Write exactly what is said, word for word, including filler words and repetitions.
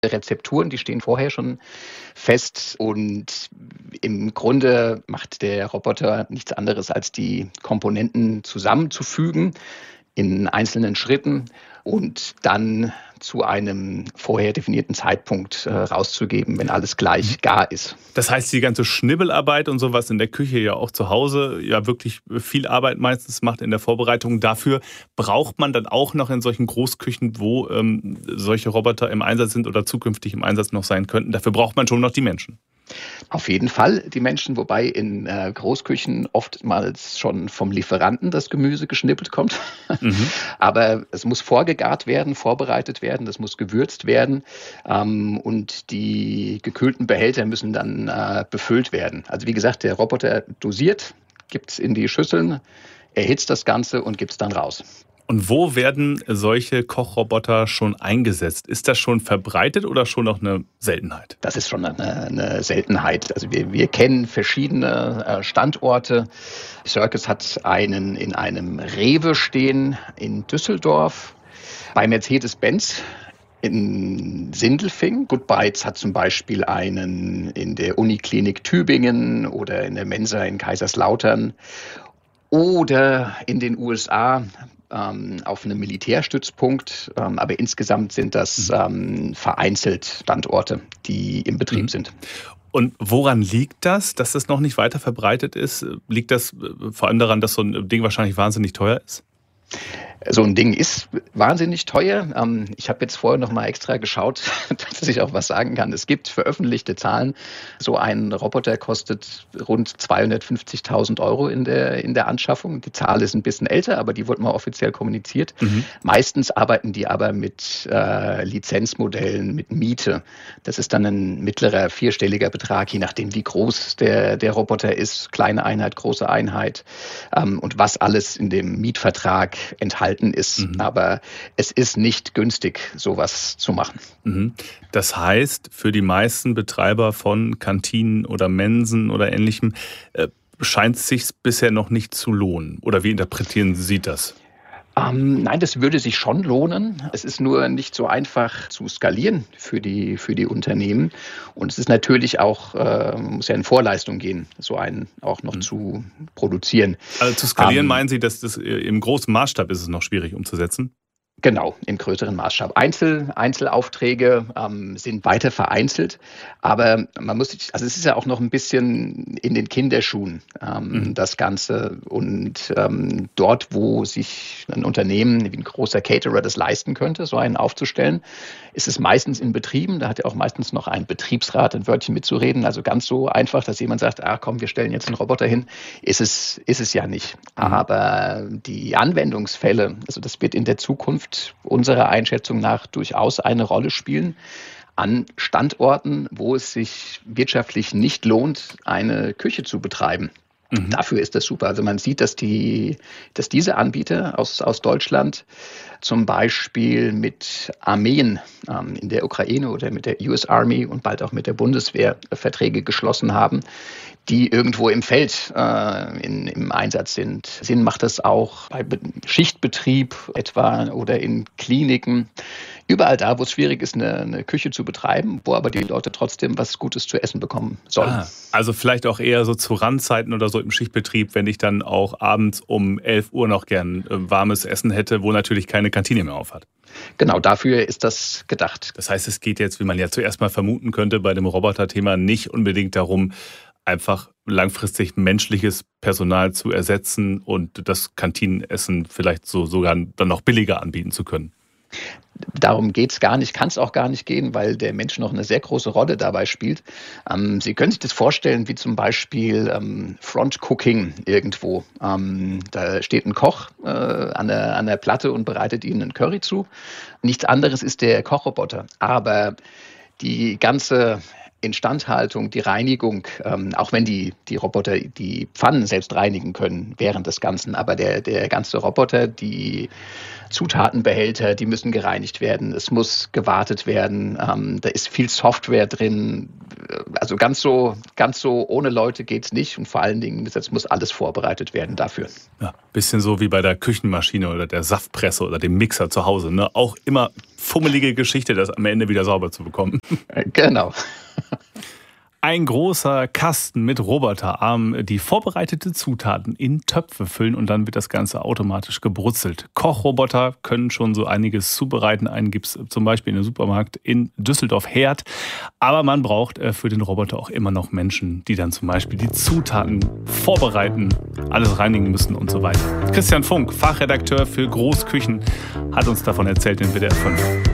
Rezepturen, die stehen vorher schon fest und im Grunde macht der Roboter nichts anderes, als die Komponenten zusammenzufügen in einzelnen Schritten und dann zu einem vorher definierten Zeitpunkt äh, rauszugeben, wenn alles gleich gar ist. Das heißt, die ganze Schnibbelarbeit und sowas in der Küche, ja auch zu Hause, ja wirklich viel Arbeit meistens macht in der Vorbereitung. Dafür braucht man dann auch noch in solchen Großküchen, wo ähm, solche Roboter im Einsatz sind oder zukünftig im Einsatz noch sein könnten, dafür braucht man schon noch die Menschen. Auf jeden Fall die Menschen, wobei in äh, Großküchen oftmals schon vom Lieferanten das Gemüse geschnippelt kommt. Mhm. Aber es muss vorgegart werden, vorbereitet werden, das muss gewürzt werden ähm, und die gekühlten Behälter müssen dann äh, befüllt werden. Also wie gesagt, der Roboter dosiert, gibt es in die Schüsseln, erhitzt das Ganze und gibt es dann raus. Und wo werden solche Kochroboter schon eingesetzt? Ist das schon verbreitet oder schon noch eine Seltenheit? Das ist schon eine, eine Seltenheit. Also wir, wir kennen verschiedene Standorte. Circus hat einen in einem Rewe stehen in Düsseldorf, bei Mercedes-Benz in Sindelfingen. Good Bites hat zum Beispiel einen in der Uniklinik Tübingen oder in der Mensa in Kaiserslautern oder in den U S A auf einem Militärstützpunkt, aber insgesamt sind das ähm, vereinzelt Standorte, die im Betrieb sind. Und woran liegt das, dass das noch nicht weiter verbreitet ist? Liegt das vor allem daran, dass so ein Ding wahrscheinlich wahnsinnig teuer ist? So ein Ding ist wahnsinnig teuer. Ich habe jetzt vorher noch mal extra geschaut, dass ich auch was sagen kann. Es gibt veröffentlichte Zahlen. So ein Roboter kostet rund zweihundertfünfzigtausend Euro in der, in der Anschaffung. Die Zahl ist ein bisschen älter, aber die wurde mal offiziell kommuniziert. Mhm. Meistens arbeiten die aber mit äh, Lizenzmodellen, mit Miete. Das ist dann ein mittlerer vierstelliger Betrag, je nachdem, wie groß der, der Roboter ist. Kleine Einheit, große Einheit ähm, und was alles in dem Mietvertrag enthalten ist. Mhm. Aber es ist nicht günstig, sowas zu machen. Mhm. Das heißt, für die meisten Betreiber von Kantinen oder Mensen oder Ähnlichem äh, scheint es sich bisher noch nicht zu lohnen. Oder wie interpretieren Sie das? Ähm, nein, das würde sich schon lohnen. Es ist nur nicht so einfach zu skalieren für die, für die Unternehmen. Und es ist natürlich auch, äh, muss ja in Vorleistung gehen, so einen auch noch mhm. zu produzieren. Also zu skalieren ähm, meinen Sie, dass das im großen Maßstab ist es noch schwierig umzusetzen? Genau, im größeren Maßstab. Einzel, Einzelaufträge ähm, sind weiter vereinzelt, aber man muss sich, also es ist ja auch noch ein bisschen in den Kinderschuhen, ähm, mhm. das Ganze. Und ähm, dort, wo sich ein Unternehmen wie ein großer Caterer das leisten könnte, so einen aufzustellen, ist es meistens in Betrieben. Da hat ja auch meistens noch ein Betriebsrat ein Wörtchen mitzureden. Also ganz so einfach, dass jemand sagt, ach komm, wir stellen jetzt einen Roboter hin, ist es, ist es ja nicht. Mhm. Aber die Anwendungsfälle, also das wird in der Zukunft unserer Einschätzung nach durchaus eine Rolle spielen an Standorten, wo es sich wirtschaftlich nicht lohnt, eine Küche zu betreiben. Mhm. Dafür ist das super. Also man sieht, dass die, dass diese Anbieter aus, aus Deutschland zum Beispiel mit Armeen ähm, in der Ukraine oder mit der U S Army und bald auch mit der Bundeswehr Verträge geschlossen haben, die irgendwo im Feld äh, in, im Einsatz sind. Sinn macht das auch bei Be- Schichtbetrieb etwa oder in Kliniken. Überall da, wo es schwierig ist, eine, eine Küche zu betreiben, wo aber die Leute trotzdem was Gutes zu essen bekommen sollen. Ah, also vielleicht auch eher so zu Randzeiten oder so im Schichtbetrieb, wenn ich dann auch abends um elf Uhr noch gern äh, warmes Essen hätte, wo natürlich keine Kantine mehr auf hat. Genau, dafür ist das gedacht. Das heißt, es geht jetzt, wie man ja zuerst mal vermuten könnte, bei dem Roboter-Thema nicht unbedingt darum, einfach langfristig menschliches Personal zu ersetzen und das Kantinenessen vielleicht so sogar dann noch billiger anbieten zu können. Darum geht es gar nicht, kann es auch gar nicht gehen, weil der Mensch noch eine sehr große Rolle dabei spielt. Ähm, Sie können sich das vorstellen, wie zum Beispiel ähm, Front Cooking irgendwo. Ähm, da steht ein Koch äh, an, der, an der Platte und bereitet Ihnen einen Curry zu. Nichts anderes ist der Kochroboter. Aber die ganze Instandhaltung, die Reinigung, ähm, auch wenn die, die Roboter die Pfannen selbst reinigen können während des Ganzen, aber der, der ganze Roboter, die Zutatenbehälter, die müssen gereinigt werden, es muss gewartet werden, ähm, da ist viel Software drin, also ganz so, ganz so ohne Leute geht's nicht und vor allen Dingen, jetzt muss alles vorbereitet werden dafür. Ja, bisschen so wie bei der Küchenmaschine oder der Saftpresse oder dem Mixer zu Hause. Ne? Auch immer fummelige Geschichte, das am Ende wieder sauber zu bekommen. Genau. Ein großer Kasten mit Roboterarmen, die vorbereitete Zutaten in Töpfe füllen und dann wird das Ganze automatisch gebrutzelt. Kochroboter können schon so einiges zubereiten. Einen gibt es zum Beispiel in einem Supermarkt in Düsseldorf Herd. Aber man braucht für den Roboter auch immer noch Menschen, die dann zum Beispiel die Zutaten vorbereiten, alles reinigen müssen und so weiter. Christian Funk, Fachredakteur für Großküchen, hat uns davon erzählt in W D R fünf.